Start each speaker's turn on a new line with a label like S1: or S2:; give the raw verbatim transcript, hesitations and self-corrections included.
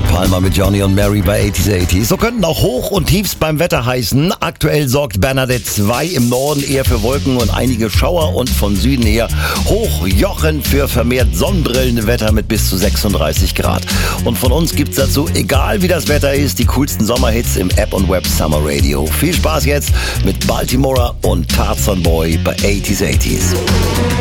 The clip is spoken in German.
S1: Robert Palmer mit Johnny und Mary bei achtziger achtzig. So könnten auch Hoch- und Tiefs beim Wetter heißen. Aktuell sorgt Bernadette zwei im Norden eher für Wolken und einige Schauer und von Süden her hochjochend für vermehrt Sonnenbrillenwetter mit bis zu sechsunddreißig Grad. Und von uns gibt's dazu, egal wie das Wetter ist, die coolsten Sommerhits im App und Web Summer Radio. Viel Spaß jetzt mit Baltimora und Tarzan Boy bei achtziger achtzig.